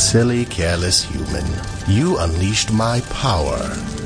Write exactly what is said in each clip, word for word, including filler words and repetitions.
silly, careless human. You unleashed my power.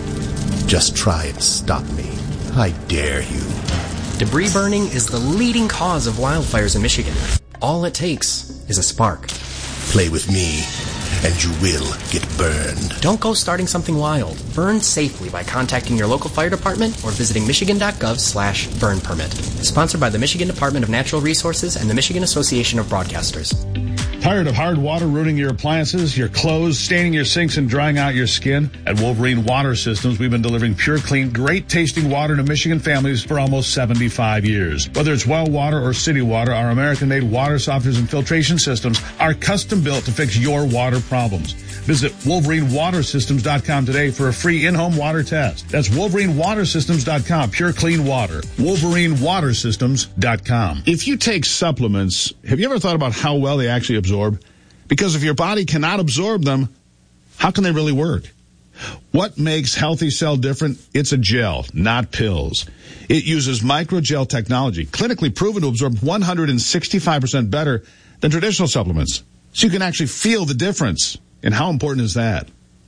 Just try and stop me. I dare you. Debris burning is the leading cause of wildfires in Michigan. All it takes is a spark. Play with me, and you will get burned. Don't go starting something wild. Burn safely by contacting your local fire department or visiting michigan.gov slash burn permit. Sponsored by the Michigan Department of Natural Resources and the Michigan Association of Broadcasters. Tired of hard water ruining your appliances, your clothes, staining your sinks, and drying out your skin? At Wolverine Water Systems, we've been delivering pure, clean, great-tasting water to Michigan families for almost seventy-five years. Whether it's well water or city water, our American-made water softeners and filtration systems are custom-built to fix your water problems. Visit Wolverine Water Systems dot com today for a free in-home water test. That's Wolverine Water Systems dot com. Pure, clean water. Wolverine Water Systems dot com. If you take supplements, have you ever thought about how well they actually absorb? Because if your body cannot absorb them, how can they really work? What makes Healthy Cell different? It's a gel, not pills. It uses microgel technology, clinically proven to absorb one hundred sixty-five percent better than traditional supplements. So you can actually feel the difference. And how important is that?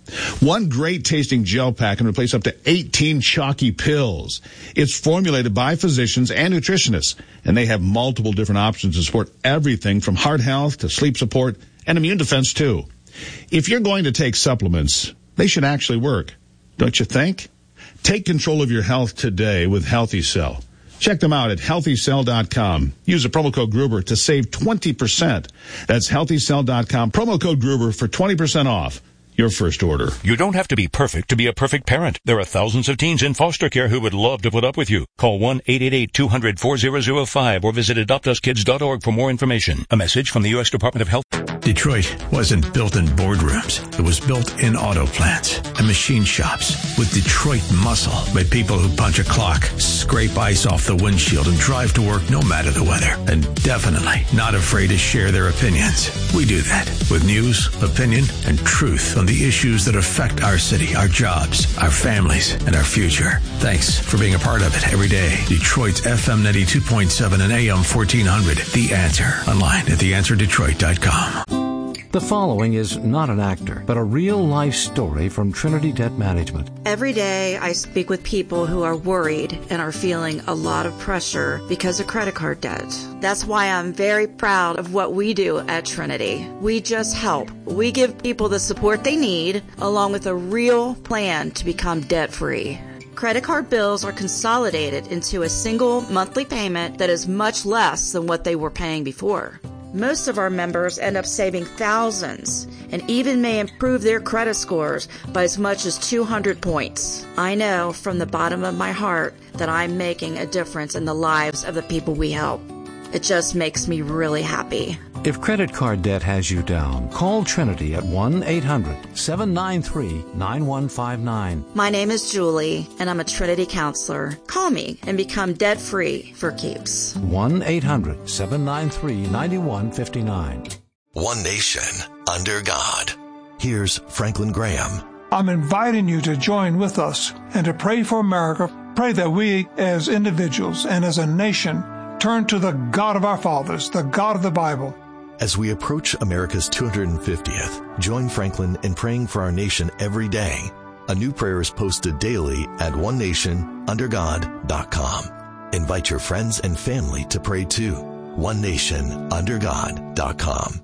One great tasting gel pack can replace up to eighteen chalky pills. It's formulated by physicians and nutritionists, and they have multiple different options to support everything from heart health to sleep support and immune defense too. If you're going to take supplements, they should actually work, don't you think? Take control of your health today with Healthy Cell. Check them out at healthy cell dot com. Use the promo code Gruber to save twenty percent. That's healthy cell dot com. Promo code Gruber for twenty percent off your first order. You don't have to be perfect to be a perfect parent. There are thousands of teens in foster care who would love to put up with you. Call one eight eight eight two hundred four thousand five or visit adopt us kids dot org for more information. A message from the U S Department of Health. Detroit wasn't built in boardrooms. It was built in auto plants and machine shops with Detroit muscle by people who punch a clock, scrape ice off the windshield, and drive to work no matter the weather. And definitely not afraid to share their opinions. We do that with news, opinion, and truth on the issues that affect our city, our jobs, our families, and our future. Thanks for being a part of it every day. Detroit's F M ninety-two point seven and A M fourteen hundred. The Answer. Online at the answer detroit dot com. The following is not an actor, but a real-life story from Trinity Debt Management. Every day I speak with people who are worried and are feeling a lot of pressure because of credit card debt. That's why I'm very proud of what we do at Trinity. We just help. We give people the support they need, along with a real plan to become debt-free. Credit card bills are consolidated into a single monthly payment that is much less than what they were paying before. Most of our members end up saving thousands and even may improve their credit scores by as much as two hundred points. I know from the bottom of my heart that I'm making a difference in the lives of the people we help. It just makes me really happy. If credit card debt has you down, call Trinity at one eight hundred seven nine three nine one five nine. My name is Julie, and I'm a Trinity counselor. Call me and become debt-free for keeps. one eight hundred seven nine three nine one five nine. One nation under God. Here's Franklin Graham. I'm inviting you to join with us and to pray for America. Pray that we as individuals and as a nation turn to the God of our fathers, the God of the Bible. As we approach America's two hundred fiftieth, join Franklin in praying for our nation every day. A new prayer is posted daily at one nation under god dot com. Invite your friends and family to pray too. one nation under god dot com.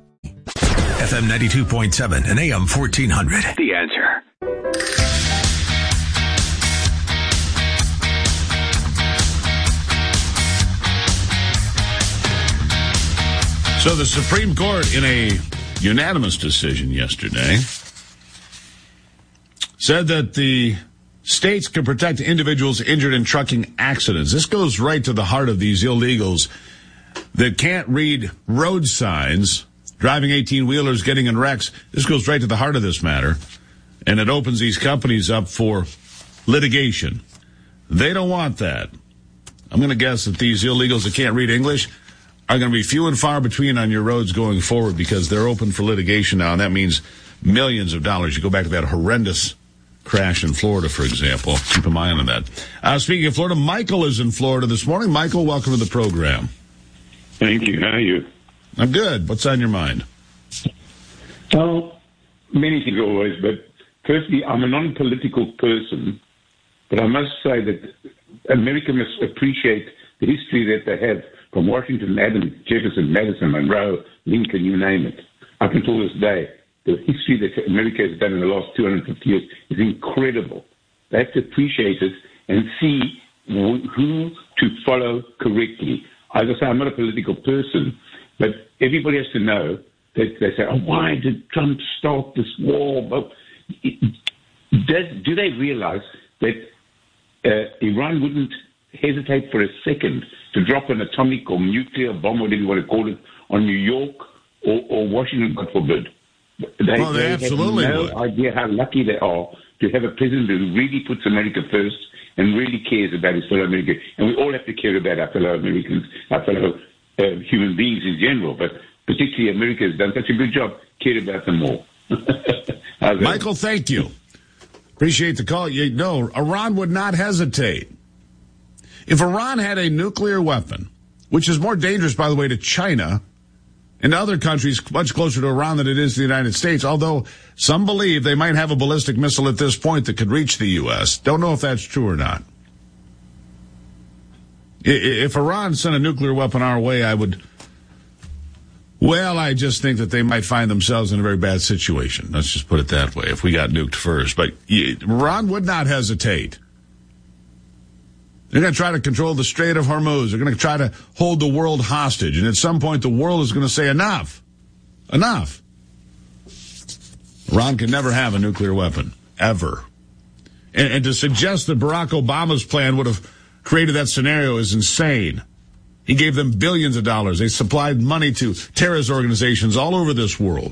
F M ninety-two point seven and A M fourteen hundred. The Answer. So the Supreme Court, in a unanimous decision yesterday, said that the states can protect individuals injured in trucking accidents. This goes right to the heart of these illegals that can't read road signs, driving eighteen-wheelers, getting in wrecks. This goes right to the heart of this matter, and it opens these companies up for litigation. They don't want that. I'm going to guess that these illegals that can't read English are going to be few and far between on your roads going forward because they're open for litigation now, and that means millions of dollars. You go back to that horrendous crash in Florida, for example. Keep an eye on that. Uh, speaking of Florida, Michael is in Florida this morning. Michael, welcome to the program. Thank you. How are you? I'm good. What's on your mind? Well, many things always, but firstly, I'm a non-political person, but I must say that America must appreciate the history that they have from Washington, Adams, Jefferson, Madison, Monroe, Lincoln, you name it, up until this day. The history that America has done in the last two hundred fifty years is incredible. They have to appreciate it and see who to follow correctly. As I say, I'm not a political person, but everybody has to know that they say, oh, why did Trump start this war? But does, do they realize that uh, Iran wouldn't hesitate for a second to drop an atomic or nuclear bomb, whatever you want to call it, on New York or, or Washington, God forbid? They, well, they, they absolutely have no would. idea how lucky they are to have a president who really puts America first and really cares about his fellow Americans. And we all have to care about our fellow Americans, our fellow uh, human beings in general. But particularly America has done such a good job, care about them more. Michael, thank you. Appreciate the call. You know, Iran would not hesitate. If Iran had a nuclear weapon, which is more dangerous, by the way, to China and other countries much closer to Iran than it is to the United States, although some believe they might have a ballistic missile at this point that could reach the U S. Don't know if that's true or not. If Iran sent a nuclear weapon our way, I would, well, I just think that they might find themselves in a very bad situation. Let's just put it that way, if we got nuked first. But Iran would not hesitate. They're going to try to control the Strait of Hormuz. They're going to try to hold the world hostage. And at some point, the world is going to say, enough. Enough. Iran can never have a nuclear weapon. Ever. And, and to suggest that Barack Obama's plan would have created that scenario is insane. He gave them billions of dollars. They supplied money to terrorist organizations all over this world.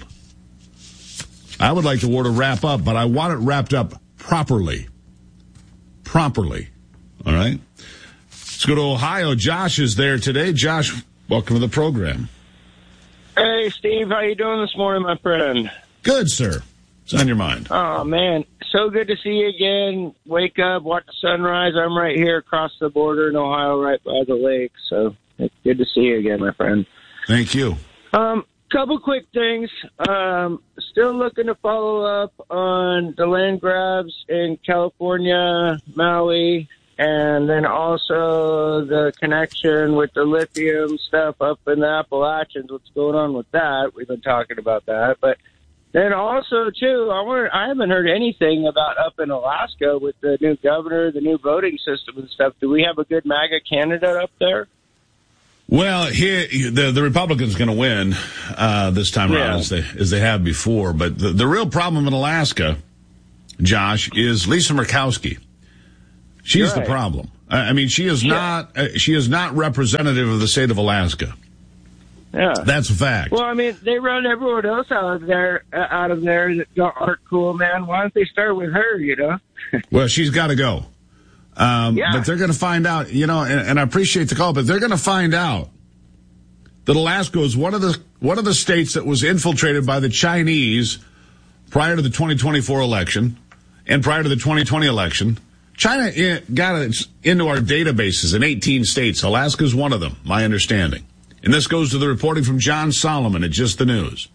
I would like the war to wrap up, but I want it wrapped up properly. Properly. All right. Let's go to Ohio. Josh is there today. Josh, welcome to the program. Hey, Steve. How you doing this morning, my friend? Good, sir. What's on your mind? Oh, man. So good to see you again. Wake up, watch the sunrise. I'm right here across the border in Ohio, right by the lake. So it's good to see you again, my friend. Thank you. Um, couple quick things. Um, still looking to follow up on the land grabs in California, Maui, and then also the connection with the lithium stuff up in the Appalachians. What's going on with that? We've been talking about that. But then also, too, I, wonder, I haven't heard anything about up in Alaska with the new governor, the new voting system and stuff. Do we have a good MAGA candidate up there? Well, here the the Republicans going to win uh, this time Yeah. around as they as they have before. But the, the real problem in Alaska, Josh, is Lisa Murkowski. She's Right. the problem. I, I mean, she is Yeah. not uh, she is not representative of the state of Alaska. Yeah, That's a fact. Well, I mean, they run everyone else out of there, uh, out of there that aren't cool, man. Why don't they start with her? You know? Well, she's got to go. Um, Yeah. But they're going to find out, you know, and, and I appreciate the call, but they're going to find out that Alaska is one of the one of the states that was infiltrated by the Chinese prior to the twenty twenty-four election and prior to the twenty twenty election. China i- got it into our databases in eighteen states. Alaska is one of them, my understanding. And this goes to the reporting from John Solomon at Just the News.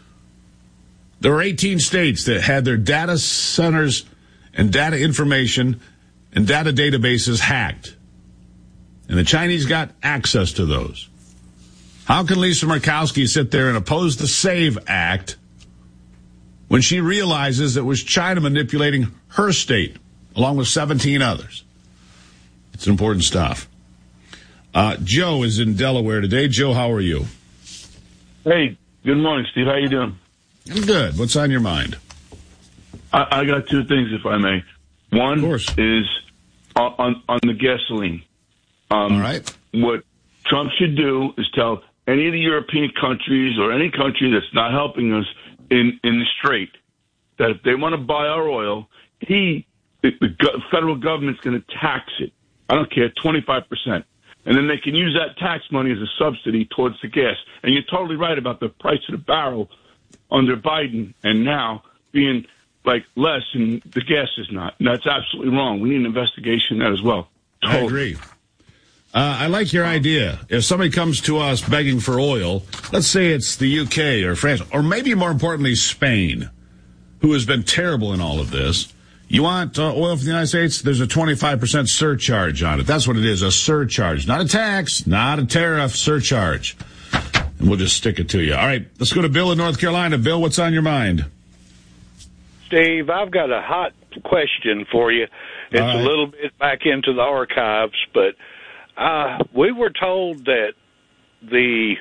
There were eighteen states that had their data centers and data information and data databases hacked. And the Chinese got access to those. How can Lisa Murkowski sit there and oppose the SAVE Act when she realizes it was China manipulating her state along with seventeen others? It's important stuff. Uh, Joe is in Delaware today. Joe, how are you? Hey, good morning, Steve. How you doing? I'm good. What's on your mind? I, I got two things, if I may. One is on, on, on the gasoline. Um, All right. What Trump should do is tell any of the European countries or any country that's not helping us in, in the strait that if they want to buy our oil, he, the, the go- federal government's going to tax it. I don't care, twenty-five percent. And then they can use that tax money as a subsidy towards the gas. And you're totally right about the price of the barrel under Biden and now being like less and the gas is not. And that's absolutely wrong. We need an investigation of that as well. I agree. Uh, I like your idea. If somebody comes to us begging for oil, let's say it's the U K or France, or maybe more importantly, Spain. who has been terrible in all of this. You want uh, oil from the United States? There's a twenty-five percent surcharge on it. That's what it is, a surcharge. Not a tax, not a tariff, surcharge. And we'll just stick it to you. All right, let's go to Bill in North Carolina. Bill, what's on your mind? Steve, I've got a hot question for you. It's right. a little bit back into the archives, but uh, we were told that the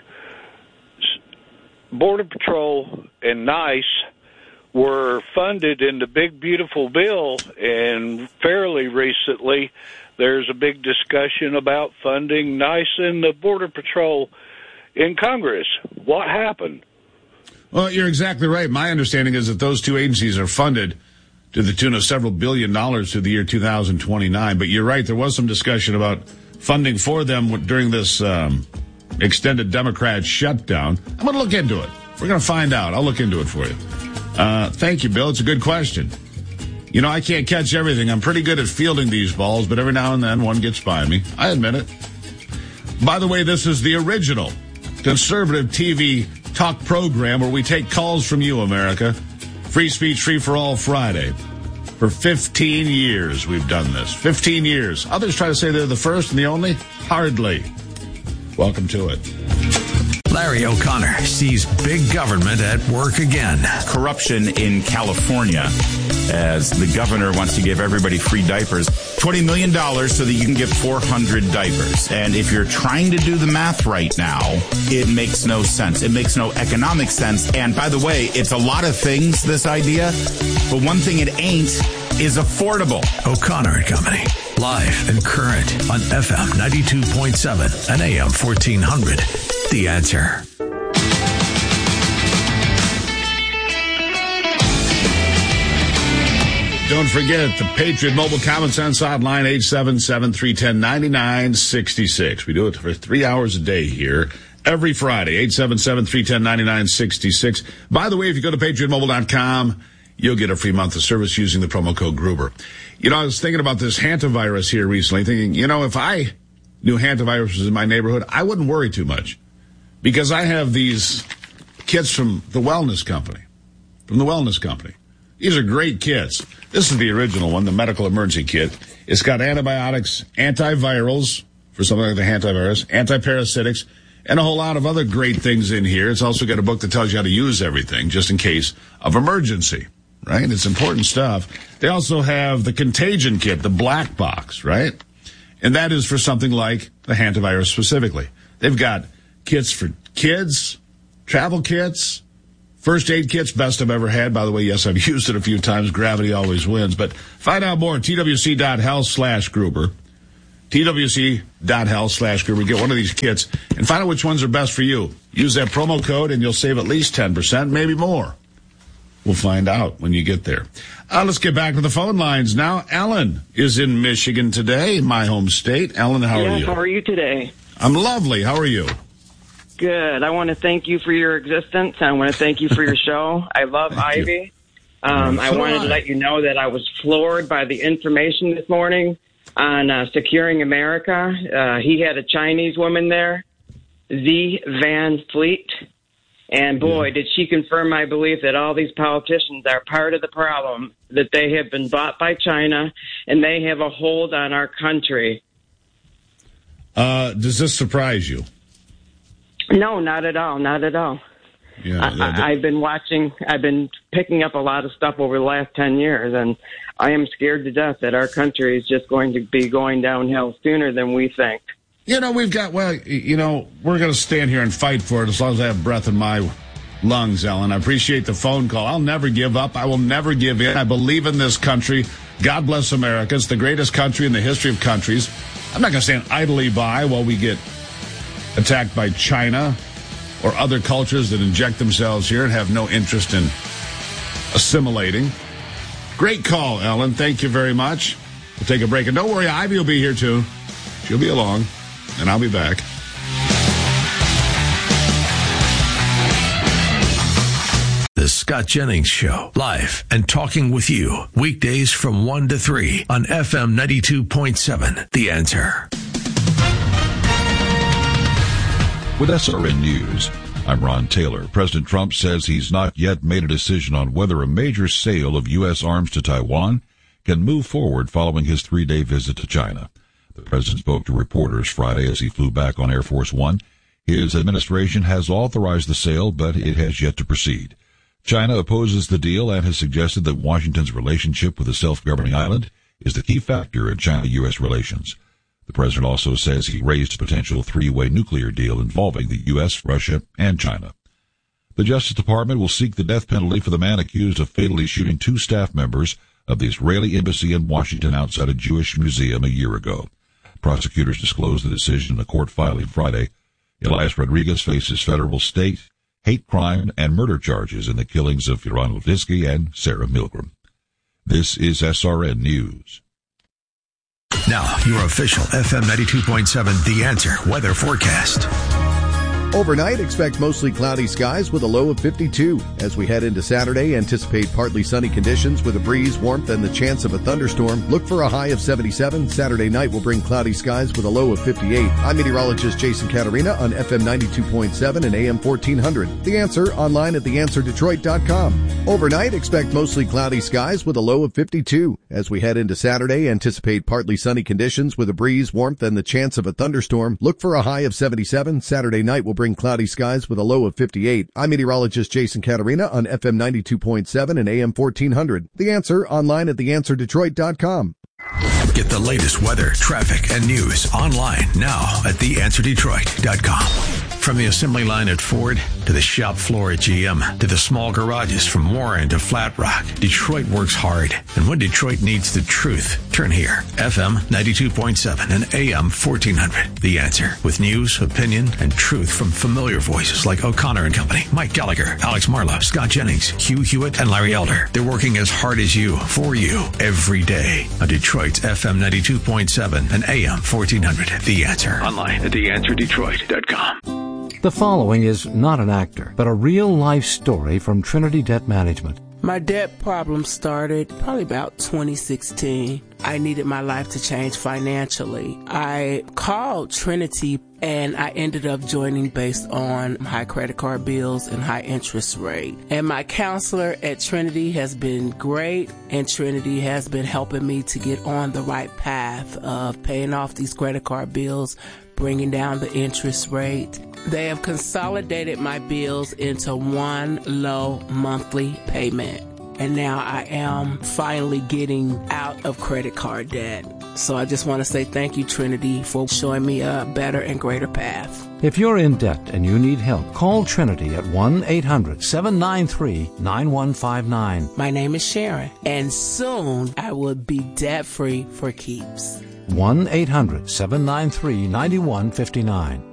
Border Patrol and NICE were funded in the big, beautiful bill, and fairly recently there's a big discussion about funding NICE and the Border Patrol in Congress. What happened? Well, you're exactly right. My understanding is that those two agencies are funded to the tune of several billion dollars through the year two thousand twenty-nine. But you're right, there was some discussion about funding for them during this um, extended Democrat shutdown. I'm going to look into it. We're going to find out. I'll look into it for you. Uh, thank you, Bill. It's a good question. You know, I can't catch everything. I'm pretty good at fielding these balls, but every now and then one gets by me. I admit it. By the way, this is the original conservative T V talk program where we take calls from you, America. Free speech, free for all Friday. For fifteen years we've done this. fifteen years. Others try to say they're the first and the only. Hardly. Welcome to it. Larry O'Connor sees big government at work again. Corruption in California, as the governor wants to give everybody free diapers. twenty million dollars so that you can get four hundred diapers. And if you're trying to do the math right now, it makes no sense. It makes no economic sense. And by the way, it's a lot of things, this idea, but one thing it ain't is affordable. O'Connor and Company, live and current on F M ninety-two point seven and A M fourteen hundred. The Answer. Don't forget the Patriot Mobile Common Sense Hotline, eight seven seven, three one zero, nine nine six six. We do it for three hours a day here, every Friday, eight seven seven, three one zero, nine nine six six. By the way, if you go to patriot mobile dot com, you'll get a free month of service using the promo code Gruber. You know, I was thinking about this hantavirus here recently, thinking, you know, if I knew hantavirus was in my neighborhood, I wouldn't worry too much. Because I have these kits from the Wellness Company. From the Wellness Company. These are great kits. This is the original one, the medical emergency kit. It's got antibiotics, antivirals, for something like the hantavirus, antiparasitics, and a whole lot of other great things in here. It's also got a book that tells you how to use everything, just in case of emergency, right? It's important stuff. They also have the contagion kit, the black box, right? And that is for something like the hantavirus specifically. They've got kits for kids, travel kits, first aid kits, best I've ever had. By the way, yes, I've used it a few times. Gravity always wins. But find out more at twc.health slash Gruber. twc.health slash Gruber. Get one of these kits and find out which ones are best for you. Use that promo code and you'll save at least ten percent, maybe more. We'll find out when you get there. Uh, let's get back to the phone lines now. Ellen is in Michigan today, my home state. Ellen, how yes, are you? How are you today? I'm lovely. How are you? Good. I want to thank you for your existence. I want to thank you for your show. I love Ivy. Um, I wanted to let you know that I was floored by the information this morning on uh, Securing America. Uh, he had a Chinese woman there, Z Van Fleet. And boy, yeah. did she confirm my belief that all these politicians are part of the problem, that they have been bought by China and they have a hold on our country. Uh, does this surprise you? No, not at all. Not at all. Yeah, I, I've been watching, I've been picking up a lot of stuff over the last ten years, and I am scared to death that our country is just going to be going downhill sooner than we think. You know, we've got, well, you know, we're going to stand here and fight for it as long as I have breath in my lungs, Ellen. I appreciate the phone call. I'll never give up. I will never give in. I believe in this country. God bless America. It's the greatest country in the history of countries. I'm not going to stand idly by while we get attacked by China or other cultures that inject themselves here and have no interest in assimilating. Great call, Ellen. Thank you very much. We'll take a break. And don't worry, Ivy will be here too. She'll be along, and I'll be back. The Scott Jennings Show, live and talking with you, weekdays from one to three on F M ninety-two point seven, The Answer. With S R N News, I'm Ron Taylor. President Trump says he's not yet made a decision on whether a major sale of U S arms to Taiwan can move forward following his three-day visit to China. The president spoke to reporters Friday as he flew back on Air Force One. His administration has authorized the sale, but it has yet to proceed. China opposes the deal and has suggested that Washington's relationship with the self-governing island is the key factor in China-U S relations. The president also says he raised a potential three-way nuclear deal involving the U S, Russia, and China. The Justice Department will seek the death penalty for the man accused of fatally shooting two staff members of the Israeli embassy in Washington outside a Jewish museum a year ago. Prosecutors disclosed the decision in a court filing Friday. Elias Rodriguez faces federal, state, hate crime, and murder charges in the killings of Firan Levitsky and Sarah Milgram. This is S R N News. Now, your official F M ninety-two point seven The Answer weather forecast. Overnight, expect mostly cloudy skies with a low of fifty-two. As we head into Saturday, anticipate partly sunny conditions with a breeze, warmth, and the chance of a thunderstorm. Look for a high of seventy-seven. Saturday night will bring cloudy skies with a low of fifty-eight. I'm meteorologist Jason Caterina on F M ninety-two point seven and A M fourteen hundred. The Answer, online at the answer detroit dot com. Overnight, expect mostly cloudy skies with a low of fifty-two. As we head into Saturday, anticipate partly sunny conditions with a breeze, warmth, and the chance of a thunderstorm. Look for a high of seventy-seven. Saturday night will bring bring cloudy skies with a low of fifty-eight. I'm meteorologist Jason Caterina on F M ninety-two point seven and A M fourteen hundred. The Answer, online at the answer detroit dot com. Get the latest weather, traffic, and news online now at the answer detroit dot com. From the assembly line at Ford to the shop floor at G M to the small garages from Warren to Flat Rock, Detroit works hard. And when Detroit needs the truth, turn here. F M ninety-two point seven and A M fourteen hundred. The Answer, with news, opinion, and truth from familiar voices like O'Connor and Company, Mike Gallagher, Alex Marlowe, Scott Jennings, Hugh Hewitt, and Larry Elder. They're working as hard as you, for you, every day on Detroit's F M ninety-two point seven and A M fourteen hundred. The Answer, online at the answer detroit dot com. The following is not an actor, but a real-life story from Trinity Debt Management. My debt problem started probably about twenty sixteen. I needed my life to change financially. I called Trinity and I ended up joining based on high credit card bills and high interest rate. And my counselor at Trinity has been great, and Trinity has been helping me to get on the right path of paying off these credit card bills, bringing down the interest rate. They have consolidated my bills into one low monthly payment. And now I am finally getting out of credit card debt. So I just want to say thank you, Trinity, for showing me a better and greater path. If you're in debt and you need help, call Trinity at one eight hundred seven nine three nine one five nine. My name is Sharon, and soon I will be debt-free for keeps. one eight hundred seven nine three nine one five nine.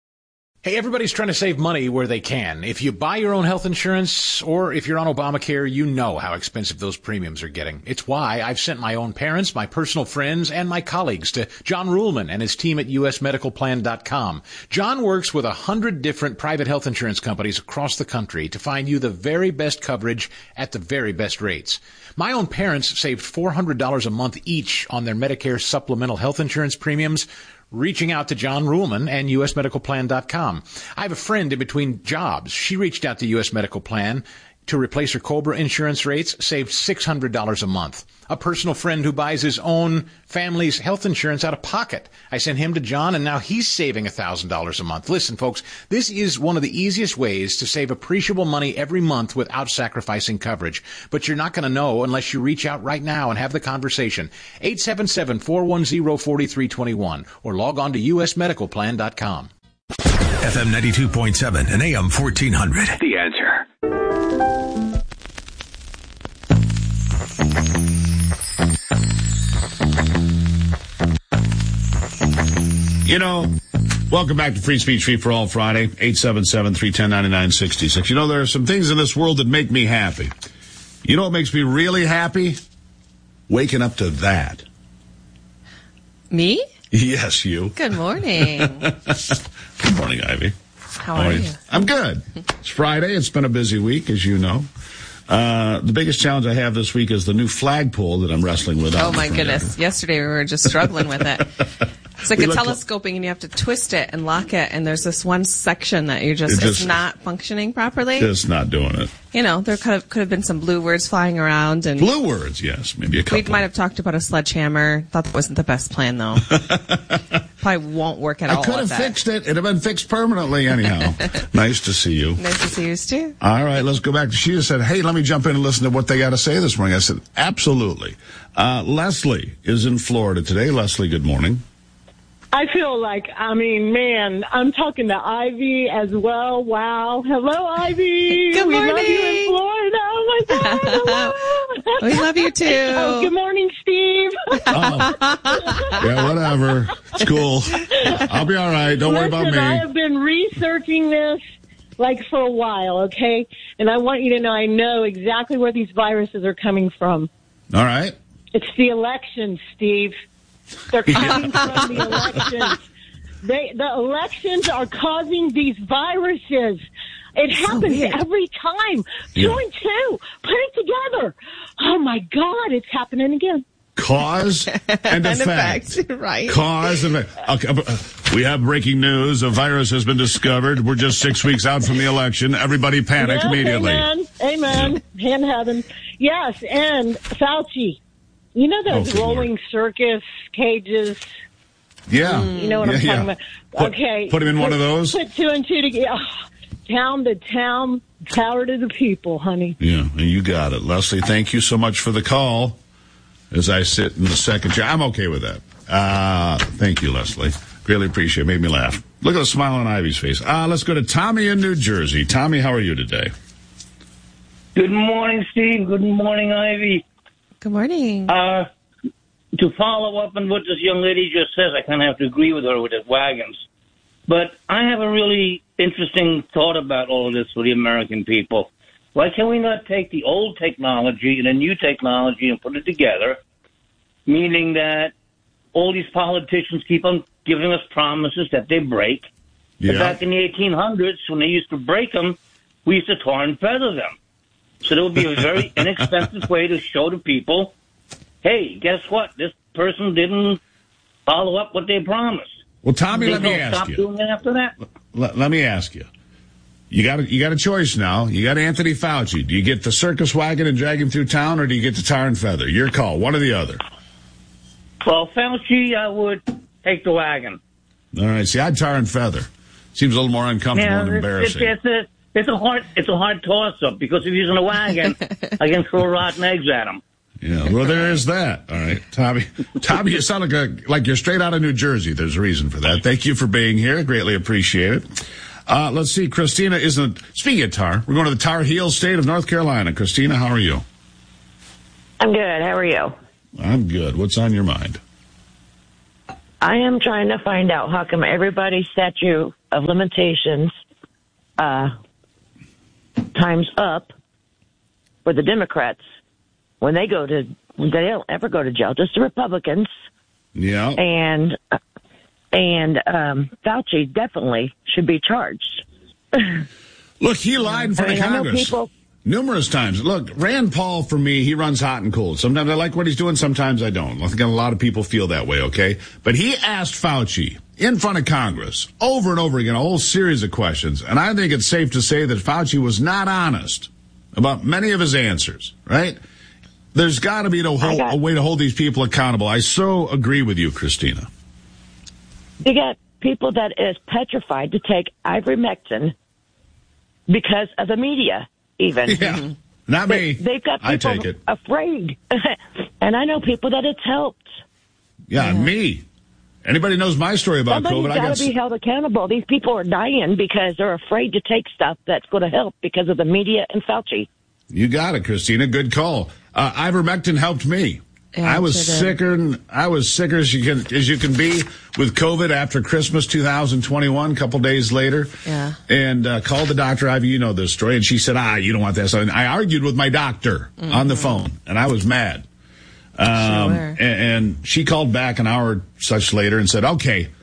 Hey, everybody's trying to save money where they can. If you buy your own health insurance or if you're on Obamacare, you know how expensive those premiums are getting. It's why I've sent my own parents, my personal friends, and my colleagues to John Ruhlman and his team at U S medical plan dot com. John works with a hundred different private health insurance companies across the country to find you the very best coverage at the very best rates. My own parents saved four hundred dollars a month each on their Medicare supplemental health insurance premiums, reaching out to John Ruhlman and U S medical plan dot com. I have a friend in between jobs. She reached out to U S Medical Plan to replace her COBRA insurance rates, saved six hundred dollars a month. A personal friend who buys his own family's health insurance out of pocket. I sent him to John, and now he's saving one thousand dollars a month. Listen, folks, this is one of the easiest ways to save appreciable money every month without sacrificing coverage. But you're not going to know unless you reach out right now and have the conversation. eight seven seven, four one zero, four three two one or log on to U S medical plan dot com. F M ninety-two point seven and A M fourteen hundred. The Answer. You know, welcome back to Free Speech Free for All Friday, eight seven seven, three one zero, nine nine six six. You know, there are some things in this world that make me happy. You know what makes me really happy? Waking up to that. Me? Yes, you. Good morning. Good morning, Ivy. How, How are you? you? I'm good. It's Friday. It's been a busy week, as you know. Uh, the biggest challenge I have this week is the new flagpole that I'm wrestling with. Oh, my goodness. Yesterday we were just struggling with it. It's like We a looked- telescoping, and you have to twist it and lock it, and there's this one section that you're just, It just- it's not functioning properly. Just not doing it. You know, there could have, could have been some blue words flying around. And Blue words, yes. Maybe a we couple. might have talked about a sledgehammer. Thought that wasn't the best plan, though. Probably won't work at I all. could have with that. fixed it. It'd have been fixed permanently anyhow. Nice to see you. Nice to see you, too. All right, let's go back. She just said, hey, let me jump in and listen to what they got to say this morning. I said, absolutely. Uh, Leslie is in Florida today. Leslie, good morning. I feel like, I mean, man, I'm talking to Ivy as well. Wow. Hello, Ivy. Good We love morning. you in Florida. Oh, my God. Hello. We love you, too. Oh, good morning, Steve. Yeah, whatever. It's cool. I'll be all right. Don't worry about Listen, I me. have been researching this, like, for a while, okay? And I want you to know I know exactly where these viruses are coming from. All right. It's the elections, Steve. They're coming from the elections. They, the elections are causing these viruses. It happens every time. Two Yeah. and two. Put it together. Oh, my God. It's happening again. Cause and effect. Right. Cause and effect. Okay, uh, we have breaking news. A virus has been discovered. We're just six weeks out from the election. Everybody panic Yes, immediately. Amen. Amen. In heaven. Yes, and Fauci. You know those Oh, good rolling Lord. circus cages? Yeah. You know what yeah, I'm talking yeah. about? Put- Okay. Put him in one Put- of those? Put two and two together. Oh, town to town, power to the people, honey. Yeah, you got it. Leslie, thank you so much for the call. As I sit in the second chair, I'm okay with that. Uh, thank you, Leslie. Greatly appreciate it. Made me laugh. Look at the smile on Ivy's face. Uh, let's go to Tommy in New Jersey. Tommy, how are you today? Good morning, Steve. Good morning, Ivy. Good morning. Uh, to follow up on what this young lady just says, I kind of have to agree with her with the wagons. But I have a really interesting thought about all of this for the American people. Why can we not take the old technology and the new technology and put it together, meaning that all these politicians keep on giving us promises that they break. Yeah. But back in the eighteen hundreds, when they used to break them, we used to tar and feather them. So there would be a very inexpensive way to show the people, hey, guess what? This person didn't follow up what they promised. Well, Tommy, They let me don't ask stop you. doing it after that. Let, let me ask you. You got a, you got a choice now. You got Anthony Fauci. Do you get the circus wagon and drag him through town, or do you get the tar and feather? Your call. One or the other. Well, Fauci, I would take the wagon. All right. See, I'd tar and feather. Seems a little more uncomfortable Yeah, and it's, embarrassing. it's, it's, a, it's a hard it's a hard toss up because if you're using a wagon, I can throw rotten eggs at them. Yeah, well, there is that. All right, Tommy. Tommy, you sound like a, like you're straight out of New Jersey. There's a reason for that. Thank you for being here. Greatly appreciate it. Uh, let's see. Christina isn't, speaking of tar, we're going to the Tar Heel state of North Carolina. Christina, how are you? I'm good. How are you? I'm good. What's on your mind? I am trying to find out how come everybody's statute of limitations uh, time's up for the Democrats when they go to, they don't ever go to jail, just the Republicans. Yeah. And and um, Fauci definitely should be charged. Look, he lied in front I mean, of I know Congress people- numerous times. Look, Rand Paul, for me, he runs hot and cold. Sometimes I like what he's doing, sometimes I don't. I think a lot of people feel that way, okay? But he asked Fauci in front of Congress over and over again a whole series of questions, and I think it's safe to say that Fauci was not honest about many of his answers, right? There's got to be a, whole, a way to hold these people accountable. I so agree with you, Christina. You got people that is petrified to take ivermectin because of the media, even. Yeah, not me. They, they've got people I take it. afraid. And I know people that it's helped. Yeah, me. Anybody knows my story about Somebody's COVID? I got got to be held accountable. These people are dying because they're afraid to take stuff that's going to help because of the media and Fauci. You got it, Christina. Good call. Uh, ivermectin helped me. Yeah, I was sure did. sicker. than- I was sicker as you can as you can be with COVID after Christmas two thousand twenty-one. A couple days later, Yeah. and uh, called the doctor. Ivy, you know this story, and she said, "Ah, you don't want that." So I argued with my doctor Mm-hmm. on the phone, and I was mad. Um, Sure. and, and she called back an hour or such later and said, "Okay,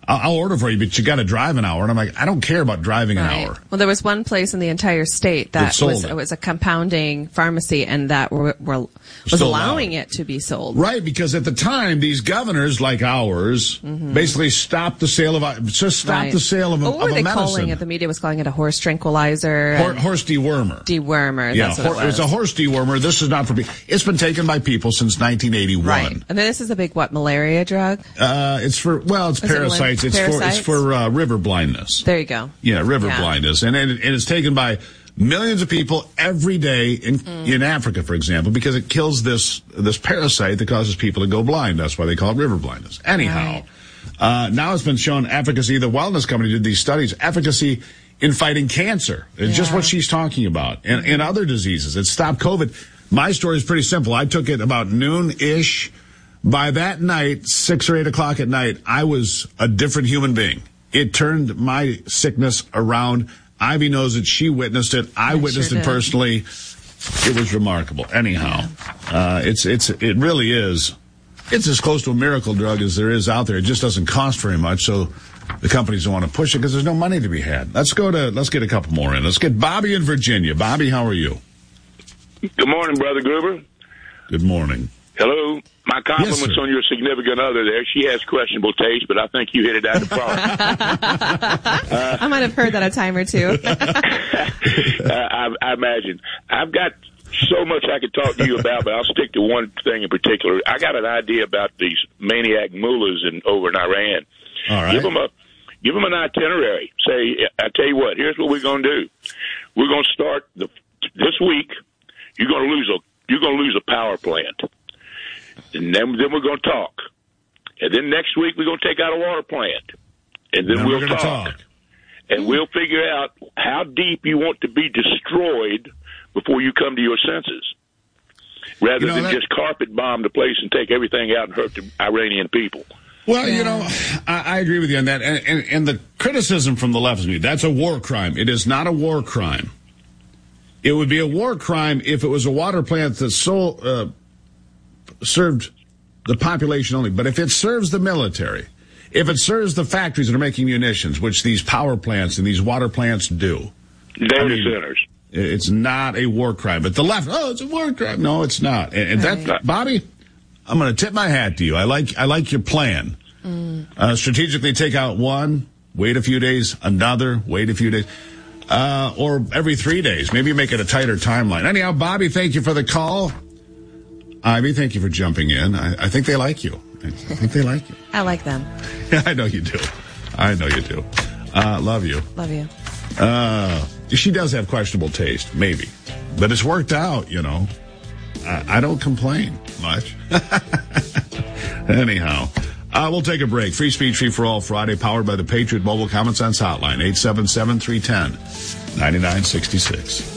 I'll, I'll order for you, but you got to drive an hour. And I'm like, I don't care about driving Right. an hour. Well, there was one place in the entire state That that sold was it. it was a compounding pharmacy, and that were, were was Still allowing it to be sold. Right, because at the time, these governors like ours basically stopped the sale of, just stopped Right. the sale of, a- What of were a they medicine. calling it? The media was calling it a horse tranquilizer. Hor- and horse dewormer. dewormer. Yeah, That's what hor- it was. it's a horse dewormer. This is not for people. It's been taken by people since nineteen eighty-one. Right. And then this is a big, what, malaria drug? Uh, it's for, well, it's Is it parasites. malaria- It's for, parasites? it's for, uh, river blindness. There you go. Yeah, river Yeah. blindness. And, and, and it's taken by millions of people every day in, Mm. in Africa, for example, because it kills this, this parasite that causes people to go blind. That's why they call it river blindness. Anyhow, uh, now it's been shown efficacy. The wellness company did these studies, efficacy in fighting cancer. It's just what she's talking about. And, and other diseases. It stopped COVID. My story is pretty simple. I took it about noon-ish. By that night, six or eight o'clock at night, I was a different human being. It turned my sickness around. Ivy knows it. She witnessed it. I, I witnessed sure it did. personally. It was remarkable. Anyhow, uh, it's it's it really is. It's as close to a miracle drug as there is out there. It just doesn't cost very much, so the companies don't want to push it because there's no money to be had. Let's go to let's get a couple more in. Let's get Bobby in Virginia. Bobby, how are you? Good morning, Brother Gruber. Good morning. Hello. My compliments Yes, sir. on your significant other there. She has questionable taste, but I think you hit it out of the park. uh, I might have heard that a time or two. I, I imagine. I've got so much I could talk to you about, but I'll stick to one thing in particular. I got an idea about these maniac mullahs in, over in Iran. All right. Give them a, give them an itinerary. Say, I tell you what, here's what we're going to do. We're going to start the, this week. You're going to lose a, you're going to lose a power plant. And then, then we're going to talk. And then next week we're going to take out a water plant. And then Then we'll we're gonna talk. talk. And we'll figure out how deep you want to be destroyed before you come to your senses. Rather You know, than that- just carpet bomb the place and take everything out and hurt the Iranian people. Well, you know, I, I agree with you on that. And, and, and the criticism from the left is that's a war crime. It is not a war crime. It would be a war crime if it was a water plant that sold, uh, served the population only. But if it serves the military, if it serves the factories that are making munitions, which these power plants and these water plants do, They're I the mean, sinners. it's not a war crime. But the left, oh, it's a war crime. No, it's not. And, and that, Bobby, I'm going to tip my hat to you. I like I like your plan. Mm. Uh, strategically take out one, wait a few days, another, wait a few days, uh, or every three days. Maybe make it a tighter timeline. Anyhow, Bobby, thank you for the call. Ivy, thank you for jumping in. I, I think they like you. I think they like you. I like them. Yeah, I know you do. I know you do. Uh, love you. Love you. Uh, she does have questionable taste, maybe. But it's worked out, you know. I, I don't complain much. Anyhow, uh, we'll take a break. Free Speech, Free for All Friday, powered by the Patriot Mobile Common Sense Hotline, eight seven seven, three one zero, nine nine six six.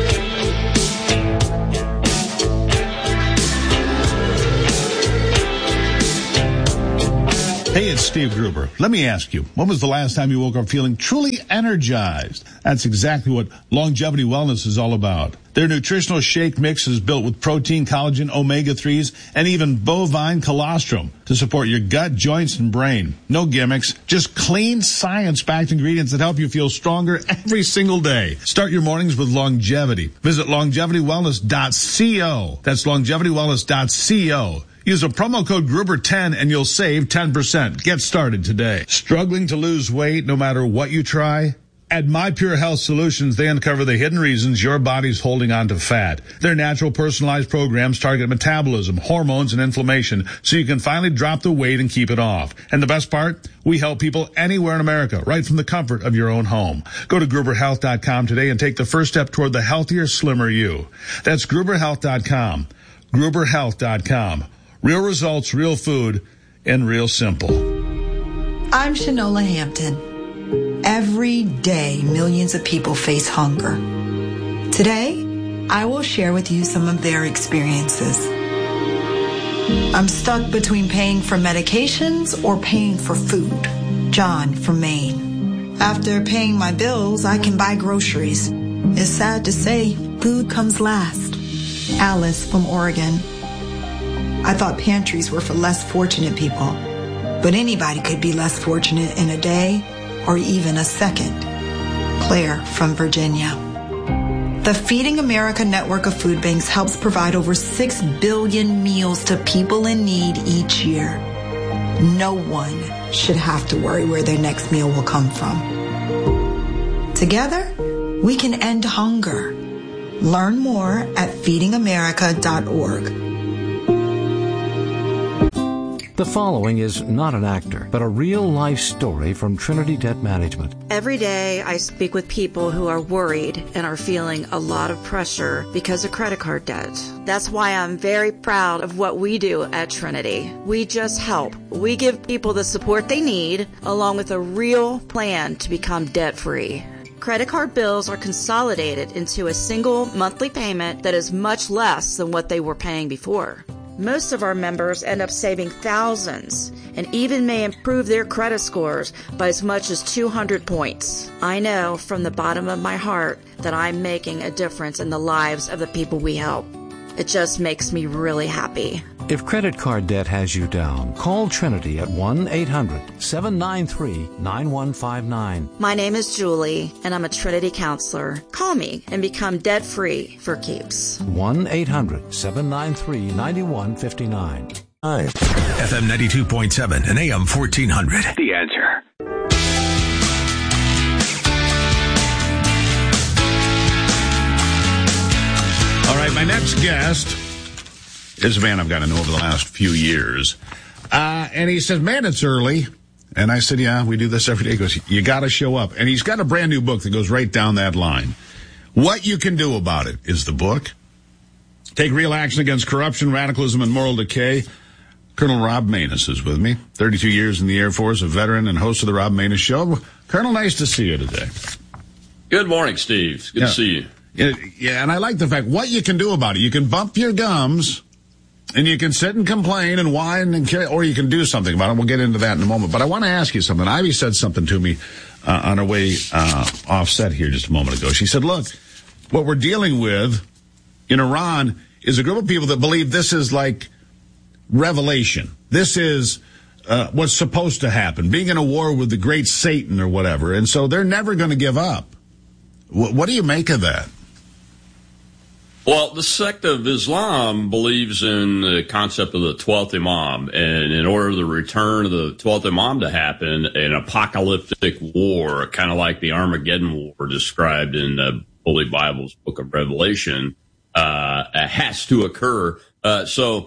Hey, it's Steve Gruber. Let me ask you, when was the last time you woke up feeling truly energized? That's exactly what Longevity Wellness is all about. Their nutritional shake mix is built with protein, collagen, omega threes, and even bovine colostrum to support your gut, joints, and brain. No gimmicks, just clean, science-backed ingredients that help you feel stronger every single day. Start your mornings with longevity. Visit longevity wellness dot co. That's longevity wellness dot co. Use a promo code Gruber ten and you'll save ten percent. Get started today. Struggling to lose weight no matter what you try? At My Pure Health Solutions, they uncover the hidden reasons your body's holding on to fat. Their natural personalized programs target metabolism, hormones, and inflammation so you can finally drop the weight and keep it off. And the best part? We help people anywhere in America, right from the comfort of your own home. Go to Gruber Health dot com today and take the first step toward the healthier, slimmer you. That's Gruber Health dot com. Gruber Health dot com. Real results, real food, and real simple. I'm Shanola Hampton. Every day, millions of people face hunger. Today, I will share with you some of their experiences. I'm stuck between paying for medications or paying for food. John from Maine. After paying my bills, I can buy groceries. It's sad to say, food comes last. Alice from Oregon. I thought pantries were for less fortunate people. but anybody could be less fortunate in a day or even a second. Claire from Virginia. The Feeding America network of food banks helps provide over six billion meals to people in need each year. No one should have to worry where their next meal will come from. Together, we can end hunger. Learn more at feeding america dot org. The following is not an actor, but a real-life story from Trinity Debt Management. Every day I speak with people who are worried and are feeling a lot of pressure because of credit card debt. That's why I'm very proud of what we do at Trinity. We just help. We give people the support they need, along with a real plan to become debt-free. Credit card bills are consolidated into a single monthly payment that is much less than what they were paying before. Most of our members end up saving thousands and even may improve their credit scores by as much as two hundred points. I know from the bottom of my heart that I'm making a difference in the lives of the people we help. It just makes me really happy. If credit card debt has you down, call Trinity at one eight hundred seven nine three nine one five nine. My name is Julie, and I'm a Trinity counselor. Call me and become debt-free for keeps. one eight hundred seven nine three nine one five nine. F M ninety-two point seven and A M fourteen hundred. The Answer. All right, my next guest is a man I've gotten to know over the last few years. Uh, and he says, man, it's early. And I said, yeah, we do this every day. He goes, you got to show up. And he's got a brand new book that goes right down that line. What You Can Do About It is the book. Take real action against corruption, radicalism, and moral decay. Colonel Rob Maness is with me. thirty-two years in the Air Force, a veteran and host of the Rob Maness Show. Colonel, nice to see you today. Good morning, Steve. Good yeah. to see you. Yeah, yeah, and I like the fact, what you can do about it. You can bump your gums, and you can sit and complain and whine, and or you can do something about it. We'll get into that in a moment. But I want to ask you something. Ivy said something to me uh, on her way uh, offset here just a moment ago. She said, look, what we're dealing with in Iran is a group of people that believe this is like revelation. This is uh, what's supposed to happen, being in a war with the great Satan or whatever. And so they're never going to give up. W- what do you make of that? Well, the sect of Islam believes in the concept of the twelfth Imam, and in order for the return of the twelfth Imam to happen, an apocalyptic war, kind of like the Armageddon War described in the Holy Bible's Book of Revelation, uh, has to occur. Uh, so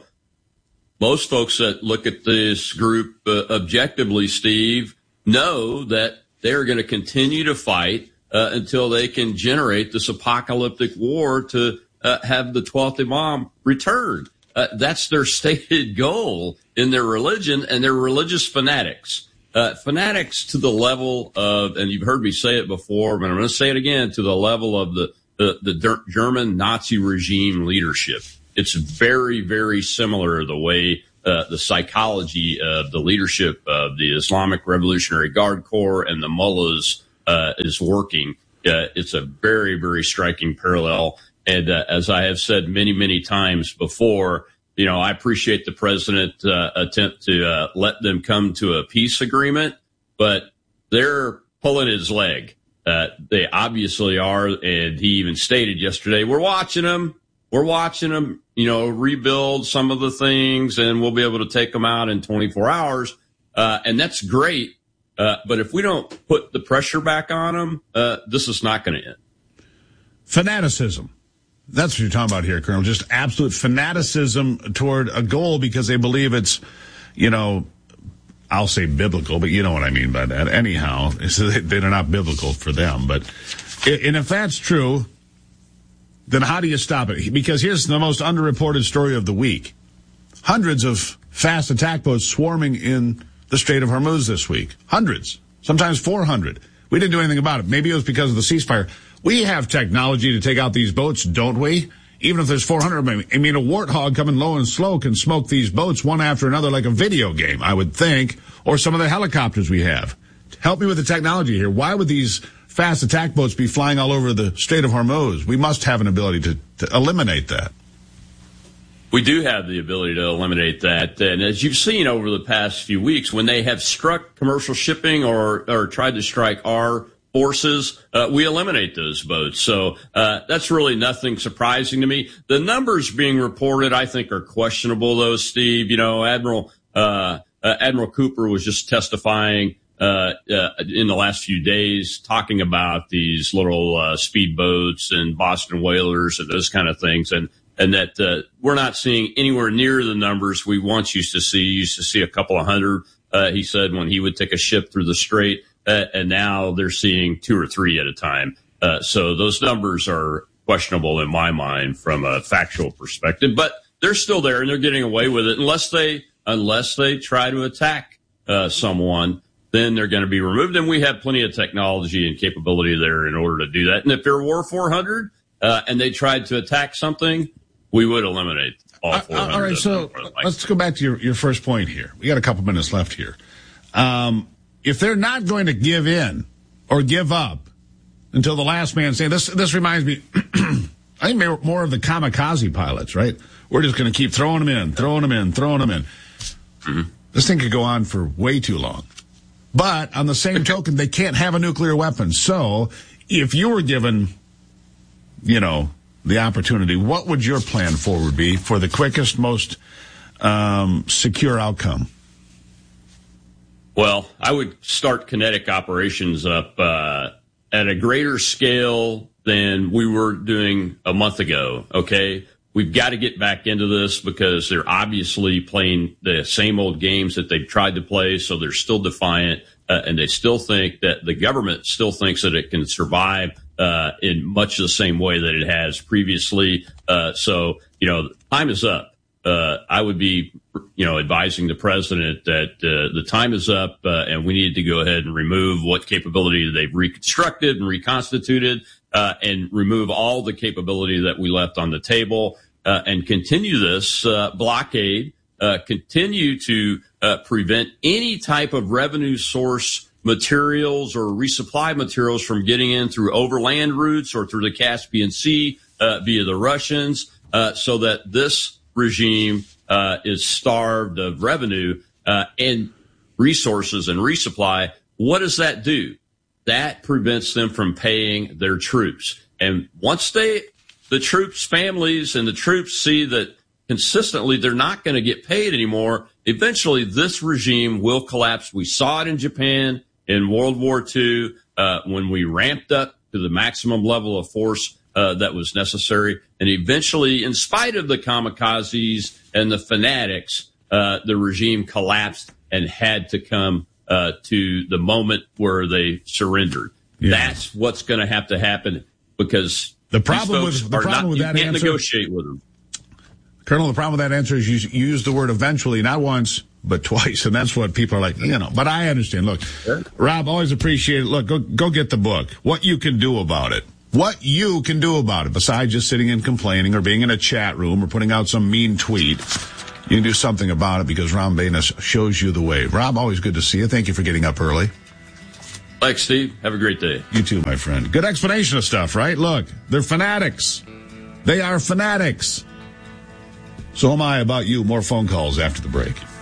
most folks that look at this group uh, objectively, Steve, know that they're going to continue to fight uh, until they can generate this apocalyptic war to Uh, have the twelfth Imam returned. Uh, that's their stated goal in their religion, and they're religious fanatics. Uh, fanatics to the level of, and you've heard me say it before, but I'm going to say it again, to the level of the, the, the German Nazi regime leadership. It's very, very similar to the way uh, the psychology of the leadership of the Islamic Revolutionary Guard Corps and the mullahs uh, is working. Uh, it's a very, very striking parallel. And uh, as I have said many, many times before, you know, I appreciate the president uh, attempt to uh, let them come to a peace agreement, but they're pulling his leg. Uh, they obviously are. And he even stated yesterday, we're watching them. We're watching them, you know, rebuild some of the things, and we'll be able to take them out in twenty-four hours. Uh, and that's great. Uh, but if we don't put the pressure back on them, uh, this is not going to end. Fanaticism. That's what you're talking about here, Colonel. Just absolute fanaticism toward a goal because they believe it's, you know, I'll say biblical, but you know what I mean by that. Anyhow, so they're not biblical for them. But, and if that's true, then how do you stop it? Because here's the most underreported story of the week. Hundreds of fast attack boats swarming in the Strait of Hormuz this week. Hundreds. Sometimes four hundred. We didn't do anything about it. Maybe it was because of the ceasefire. We have technology to take out these boats, don't we? Even if there's four hundred of them. I mean, a warthog coming low and slow can smoke these boats one after another like a video game, I would think, or some of the helicopters we have. Help me with the technology here. Why would these fast attack boats be flying all over the Strait of Hormuz? We must have an ability to, to eliminate that. We do have the ability to eliminate that. And as you've seen over the past few weeks, when they have struck commercial shipping or, or tried to strike our forces, uh, we eliminate those boats. So uh, that's really nothing surprising to me. The numbers being reported, I think, are questionable, though, Steve. You know, Admiral uh, uh, Admiral Cooper was just testifying uh, uh, in the last few days, talking about these little uh, speedboats and Boston whalers and those kind of things, and and that uh, we're not seeing anywhere near the numbers we once used to see. Used to see a couple of hundred, uh, he said, when he would take a ship through the strait, uh, and now they're seeing two or three at a time. Uh, so those numbers are questionable in my mind from a factual perspective, but they're still there and they're getting away with it unless they unless they try to attack uh, someone. Then they're going to be removed, and we have plenty of technology and capability there in order to do that. And if there were four hundred uh, and they tried to attack something, we would eliminate all four hundred. All right, so let's go back to your, your first point here. We got a couple minutes left here. Um, if they're not going to give in or give up until the last man standing, this this reminds me, I think more of the kamikaze pilots, right? We're just going to keep throwing them in, throwing them in, throwing them in. Mm-hmm. This thing could go on for way too long. But on the same token, they can't have a nuclear weapon. So if you were given, you know, the opportunity, what would your plan forward be for the quickest, most um, secure outcome? Well, I would start kinetic operations up uh, at a greater scale than we were doing a month ago, okay? We've got to get back into this because they're obviously playing the same old games that they've tried to play, so they're still defiant, uh, and they still think that the government still thinks that it can survive uh, in much the same way that it has previously. Uh, so, you know, time is up. Uh, I would be, you know, advising the president that uh, the time is up uh, and we need to go ahead and remove what capability they've reconstructed and reconstituted uh, and remove all the capability that we left on the table uh, and continue this uh, blockade, uh, continue to uh, prevent any type of revenue source materials or resupply materials from getting in through overland routes or through the Caspian Sea uh, via the Russians uh, so that this regime uh, is starved of revenue uh, and resources and resupply. What does that do? That prevents them from paying their troops. And once they, the troops' families and the troops see that consistently they're not going to get paid anymore, eventually this regime will collapse. We saw it in Japan in World War Two uh, when we ramped up to the maximum level of force Uh, that was necessary. And eventually, in spite of the kamikazes and the fanatics, uh, the regime collapsed and had to come uh, to the moment where they surrendered. Yeah. That's what's going to have to happen because the problem with, the problem not, with you that can't answer, negotiate with them. Colonel, the problem with that answer is you, you use the word eventually, not once, but twice. And that's what people are like, you know. But I understand. Look, sure. Rob, always appreciate it. Look, go, go get the book. What you can do about it. What you can do about it, besides just sitting and complaining or being in a chat room or putting out some mean tweet, you can do something about it because Ron Banas shows you the way. Rob, always good to see you. Thank you for getting up early. Thanks, Steve. Have a great day. You too, my friend. Good explanation of stuff, right? Look, they're fanatics. They are fanatics. So am I about you. More phone calls after the break.